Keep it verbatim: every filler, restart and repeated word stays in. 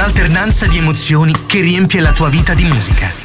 un'alternanza di emozioni che riempie la tua vita di musica.